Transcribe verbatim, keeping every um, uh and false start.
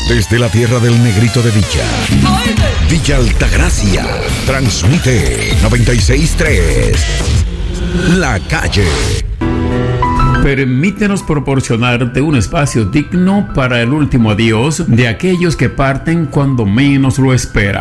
Desde la tierra del Negrito de Villa, Villa Altagracia, transmite noventa y seis punto tres. La Calle. Permítenos proporcionarte un espacio digno para el último adiós de aquellos que parten cuando menos lo esperan.